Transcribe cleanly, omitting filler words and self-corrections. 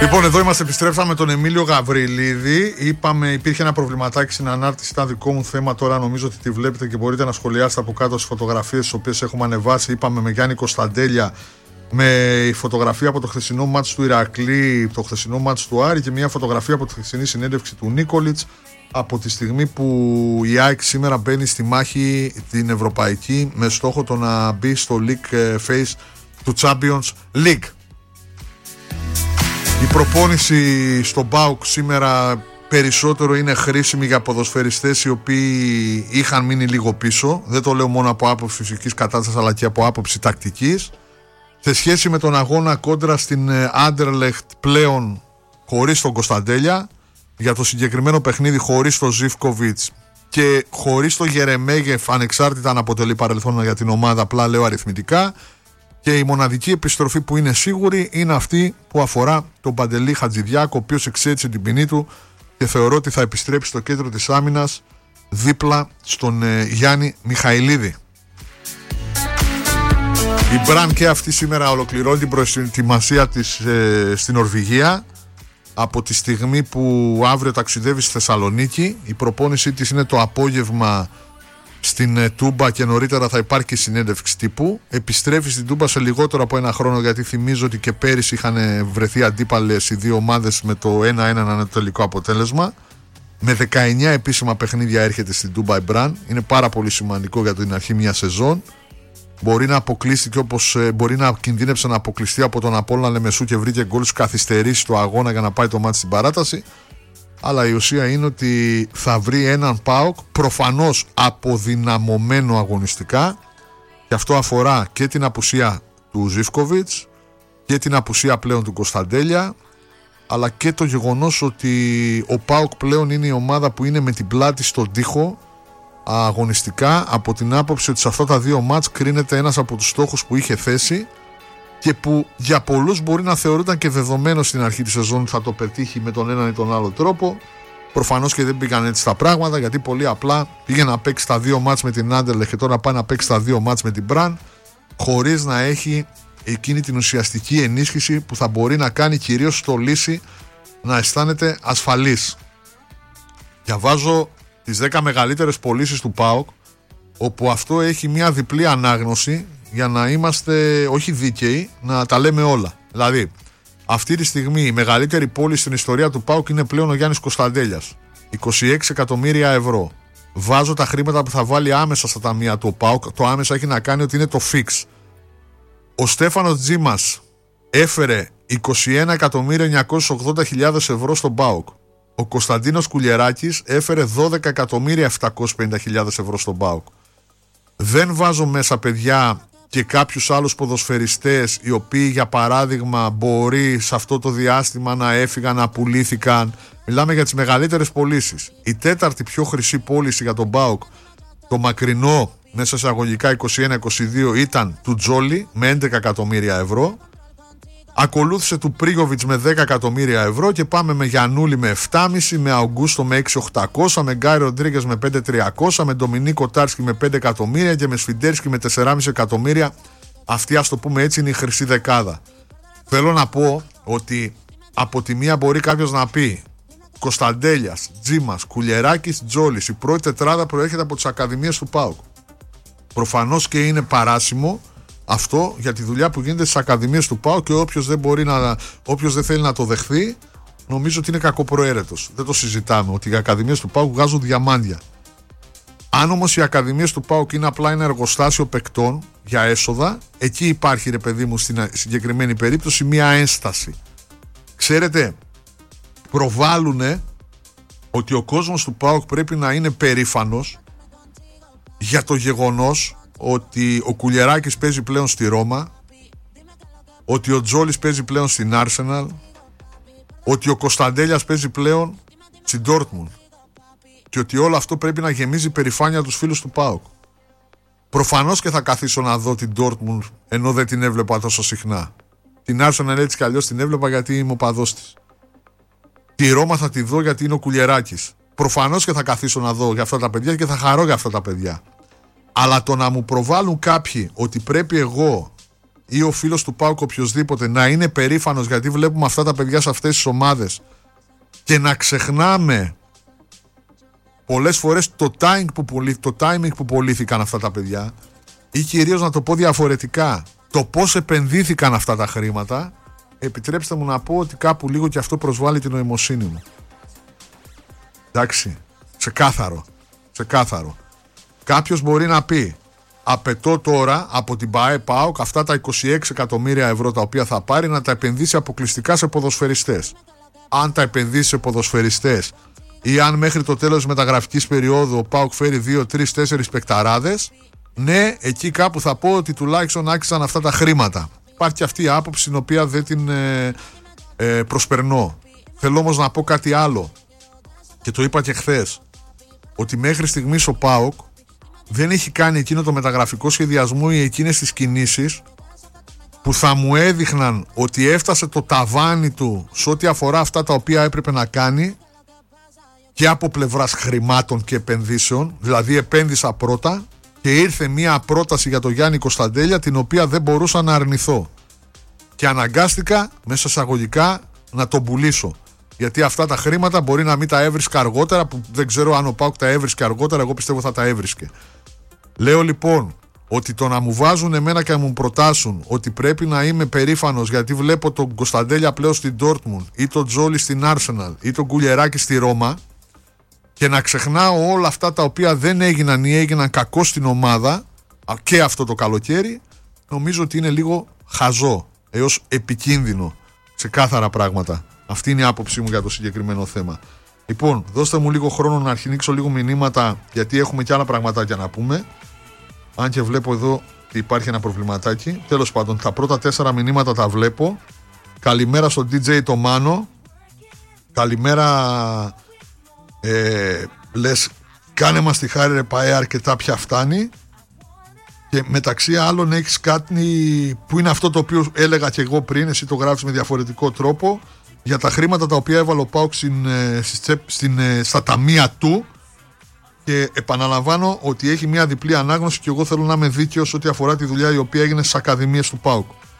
Λοιπόν, εδώ είμαστε, επιστρέψαμε τον Εμίλιο Γαβριλίδη. Είπαμε, υπήρχε ένα προβληματάκι στην ανάρτηση, ήταν δικό μου θέμα. Τώρα νομίζω ότι τη βλέπετε και μπορείτε να σχολιάσετε από κάτω τις φωτογραφίες τις οποίες έχουμε ανεβάσει. Είπαμε με Γιάννη Κωνσταντέλια, με η φωτογραφία από το χθεσινό μάτς του Ηρακλή, το χθεσινό μάτς του Άρη και μια φωτογραφία από τη χθεσινή συνέντευξη του Νίκολιτς. Από τη στιγμή που η ΑΕΚ σήμερα μπαίνει στη μάχη την ευρωπαϊκή με στόχο το να μπει στο league phase του Champions League. Η προπόνηση στον ΠΑΟΚ σήμερα περισσότερο είναι χρήσιμη για ποδοσφαιριστές οι οποίοι είχαν μείνει λίγο πίσω. Δεν το λέω μόνο από άποψη φυσικής κατάστασης αλλά και από άποψη τακτικής. Σε σχέση με τον αγώνα κόντρα στην Άντερλεχτ πλέον χωρίς τον Κωνσταντέλια, για το συγκεκριμένο παιχνίδι χωρίς τον Ζίβκοβιτς και χωρίς τον Γερεμέγεφ, ανεξάρτητα αν αποτελεί παρελθόν για την ομάδα, απλά λέω αριθμητικά. Και η μοναδική επιστροφή που είναι σίγουρη είναι αυτή που αφορά τον Παντελή Χατζηδιάκο, ο οποίος εξέτησε την ποινή του και θεωρώ ότι θα επιστρέψει στο κέντρο της άμυνας δίπλα στον Γιάννη Μιχαηλίδη. Η Μπραν και αυτή σήμερα ολοκληρώνει την προετοιμασία της στην Νορβηγία από τη στιγμή που αύριο ταξιδεύει στη Θεσσαλονίκη. Η προπόνησή της είναι το απόγευμα στην Τούμπα και νωρίτερα θα υπάρχει και συνέντευξη τύπου. Επιστρέφει στην Τούμπα σε λιγότερο από ένα χρόνο, γιατί θυμίζω ότι και πέρυσι είχαν βρεθεί αντίπαλες οι δύο ομάδες με το 1-1 να είναι το τελικό αποτέλεσμα. Με 19 επίσημα παιχνίδια έρχεται στην Τούμπα η Μπραν. Είναι πάρα πολύ σημαντικό για την αρχή μια σεζόν. Μπορεί να αποκλείστηκε, όπως μπορεί να κινδύνεψε να αποκλειστεί από τον Απόλλωνα Λεμεσού και βρήκε γκολ στους καθυστερήσεις του αγώνα για να πάει το μάτι στην παράταση. Αλλά η ουσία είναι ότι θα βρει έναν ΠΑΟΚ προφανώς αποδυναμωμένο αγωνιστικά, και αυτό αφορά και την απουσία του Ζίβκοβιτς και την απουσία πλέον του Κωνσταντέλια, αλλά και το γεγονός ότι ο ΠΑΟΚ πλέον είναι η ομάδα που είναι με την πλάτη στον τοίχο αγωνιστικά, από την άποψη ότι σε αυτά τα δύο μάτς κρίνεται ένας από τους στόχους που είχε θέσει και που για πολλούς μπορεί να θεωρούνταν και δεδομένο στην αρχή της σεζόν θα το πετύχει με τον έναν ή τον άλλο τρόπο. Προφανώς και δεν πήγαν έτσι τα πράγματα, γιατί πολύ απλά πήγε να παίξει τα δύο μάτς με την Άντερλεχτ και τώρα πάει να παίξει τα δύο μάτς με την Μπραν, χωρίς να έχει εκείνη την ουσιαστική ενίσχυση που θα μπορεί να κάνει κυρίως στο Λύση να αισθάνεται ασφαλής. Διαβάζω τις 10 μεγαλύτερες πωλήσεις του ΠΑΟΚ, όπου αυτό έχει μια διπλή ανάγνωση για να είμαστε όχι δίκαιοι, να τα λέμε όλα. Δηλαδή, αυτή τη στιγμή η μεγαλύτερη πώληση στην ιστορία του ΠΑΟΚ είναι πλέον ο Γιάννης Κωνσταντέλιας. 26 εκατομμύρια ευρώ. Βάζω τα χρήματα που θα βάλει άμεσα στα ταμεία του ΠΑΟΚ. Το άμεσα έχει να κάνει ότι είναι το fix. Ο Στέφανος Τζίμας έφερε 21.980.000 ευρώ στον ΠΑΟΚ. Ο Κωνσταντίνος Κουλιεράκης έφερε 12.750.000 ευρώ στον ΠΑΟΚ. Δεν βάζω μέσα, παιδιά, και κάποιους άλλους ποδοσφαιριστές οι οποίοι, για παράδειγμα, μπορεί σε αυτό το διάστημα να έφυγαν, να πουλήθηκαν. Μιλάμε για τις μεγαλύτερες πωλήσεις. Η τέταρτη πιο χρυσή πώληση για τον ΠΑΟΚ, το μακρινό μέσα σε αγωγικά 21-22, ήταν του Τζόλι με 11 εκατομμύρια ευρώ. Ακολούθησε του Πρίγοβιτς με 10 εκατομμύρια ευρώ και πάμε με Γιαννούλη με 7,5, με Αουγκούστο με 6.800, με Γκάι Ροντρίγκες με 5.300, με Ντομινίκο Τάρσκι με 5 εκατομμύρια και με Σφιντέρσκι με 4,5 εκατομμύρια. Αυτή, ας το πούμε έτσι, είναι η χρυσή δεκάδα. Θέλω να πω ότι από τη μία μπορεί κάποιος να πει Κωνσταντέλιας, Τζίμας, Κουλιεράκης, Τζόλης, η πρώτη τετράδα προέρχεται από τις ακαδημίες του ΠΑΟΚ. Προφανώς και είναι παράσιμο αυτό για τη δουλειά που γίνεται στις ακαδημίες του ΠΑΟΚ, και όποιος δεν θέλει να το δεχθεί, νομίζω ότι είναι κακοπροαίρετος. Δεν το συζητάμε ότι οι ακαδημίες του ΠΑΟΚ βγάζουν διαμάντια. Αν όμως οι ακαδημίες του ΠΑΟΚ είναι απλά ένα εργοστάσιο παικτών για έσοδα, εκεί υπάρχει, ρε παιδί μου, στην συγκεκριμένη περίπτωση μια ένσταση. Ξέρετε, προβάλλουνε ότι ο κόσμος του ΠΑΟΚ πρέπει να είναι περήφανος για το γεγονός ότι ο Κουλιεράκης παίζει πλέον στη Ρώμα, ότι ο Τζόλης παίζει πλέον στην Arsenal, ότι ο Κωνσταντέλιας παίζει πλέον στην Dortmund, και ότι όλο αυτό πρέπει να γεμίζει περηφάνεια τους φίλους του ΠΑΟΚ. Προφανώς και θα καθίσω να δω την Dortmund, ενώ δεν την έβλεπα τόσο συχνά. Την Arsenal έτσι κι αλλιώς την έβλεπα γιατί είμαι οπαδός της. Τη Ρώμα θα τη δω γιατί είναι ο Κουλιεράκης. Προφανώς και θα καθίσω να δω για αυτά τα παιδιά και θα χαρώ για αυτά τα παιδιά. Αλλά το να μου προβάλλουν κάποιοι ότι πρέπει εγώ ή ο φίλος του ΠΑΟΚ οποιοσδήποτε να είναι περήφανος γιατί βλέπουμε αυτά τα παιδιά σε αυτές τις ομάδες και να ξεχνάμε πολλές φορές το timing που πωλήθηκαν αυτά τα παιδιά, ή κυρίως να το πω διαφορετικά, το πώς επενδύθηκαν αυτά τα χρήματα, επιτρέψτε μου να πω ότι κάπου λίγο και αυτό προσβάλλει την νοημοσύνη μου. Εντάξει, ξεκάθαρο. Κάποιος μπορεί να πει, απαιτώ τώρα από την ΠΑΟΚ αυτά τα 26 εκατομμύρια ευρώ τα οποία θα πάρει να τα επενδύσει αποκλειστικά σε ποδοσφαιριστές. Αν τα επενδύσει σε ποδοσφαιριστές ή αν μέχρι το τέλος της μεταγραφικής περίοδου ο ΠΑΟΚ φέρει 2, 3, 4 παικταράδες, ναι, εκεί κάπου θα πω ότι τουλάχιστον άξιζαν αυτά τα χρήματα. Υπάρχει και αυτή η άποψη την οποία δεν την προσπερνώ. Θέλω όμως να πω κάτι άλλο, και το είπα και χθες, ότι μέχρι στιγμής ο ΠΑΟΚ δεν έχει κάνει εκείνο το μεταγραφικό σχεδιασμό ή εκείνες τις κινήσεις που θα μου έδειχναν ότι έφτασε το ταβάνι του σε ό,τι αφορά αυτά τα οποία έπρεπε να κάνει και από πλευράς χρημάτων και επενδύσεων. Δηλαδή επένδυσα πρώτα και ήρθε μια πρόταση για τον Γιάννη Κωνσταντέλια την οποία δεν μπορούσα να αρνηθώ και αναγκάστηκα μέσα εισαγωγικά να τον πουλήσω, γιατί αυτά τα χρήματα μπορεί να μην τα έβρισκα αργότερα, που δεν ξέρω αν ο ΠΑΟΚ τα έβρισκε αργότερα, εγώ πιστεύω θα τα έβρισκε. Λέω λοιπόν ότι το να μου βάζουν εμένα και να μου προτάσουν ότι πρέπει να είμαι περήφανος γιατί βλέπω τον Κωνσταντέλια πλέον στην Ντόρτμουντ ή τον Τζόλι στην Άρσεναλ ή τον Κουλιεράκη στη Ρώμα και να ξεχνάω όλα αυτά τα οποία δεν έγιναν ή έγιναν κακό στην ομάδα και αυτό το καλοκαίρι, νομίζω ότι είναι λίγο χαζό έως επικίνδυνο, ξεκάθαρα πράγματα. Αυτή είναι η άποψή μου για το συγκεκριμένο θέμα. Λοιπόν, δώστε μου λίγο χρόνο να αρχινήξω λίγο μηνύματα, γιατί έχουμε και άλλα πραγματάκια να πούμε. Αν και βλέπω εδώ ότι υπάρχει ένα προβληματάκι. Τέλος πάντων, τα πρώτα 4 μηνύματα τα βλέπω. Καλημέρα στον DJ το Μάνο. Καλημέρα. Λες, κάνε μας τη χάρη ρε ΠΑΕ, αρκετά πια φτάνει. Και μεταξύ άλλων έχεις κάτι που είναι αυτό το οποίο έλεγα και εγώ πριν, εσύ το γράφεις με διαφορετικό τρόπο, για τα χρήματα τα οποία έβαλε ο ΠΑΟΚ στα ταμεία του, και επαναλαμβάνω ότι έχει μια διπλή ανάγνωση και εγώ θέλω να είμαι δίκαιος ό,τι αφορά τη δουλειά η οποία έγινε στις ακαδημίες του ΠΑΟΚ.